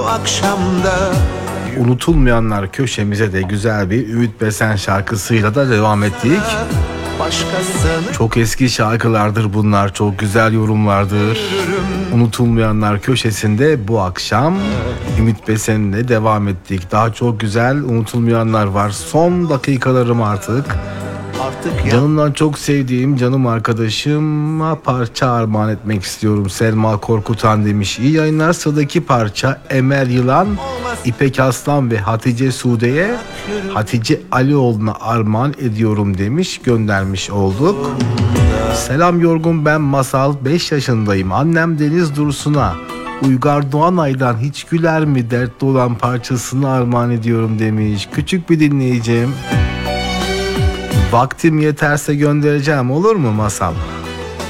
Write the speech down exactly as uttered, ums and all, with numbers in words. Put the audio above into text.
akşamda. Unutulmayanlar köşemize de güzel bir Ümit Besen şarkısıyla da devam ettik. Başkasını Çok eski şarkılardır bunlar, çok güzel yorumlardır. Unutulmayanlar köşesinde bu akşam Ümit Besen'le devam ettik. Daha çok güzel unutulmayanlar var. Son dakikalarım artık. artık ya. Canımdan çok sevdiğim canım arkadaşıma parça armağan etmek istiyorum. Selma Korkutan demiş. İyi yayınlar. Sıradaki parça Emel Yılan, İpek Aslan ve Hatice Sude'ye Hatice Alioğlu'na armağan ediyorum demiş. Göndermiş olduk. Selam yorgun, ben Masal, beş yaşındayım. Annem Deniz Dursun'a Uygar Doğanay'dan Hiç Güler Mi dertli olan parçasını armağan ediyorum demiş. Küçük bir dinleyicim. Vaktim yeterse göndereceğim, olur mu Masal?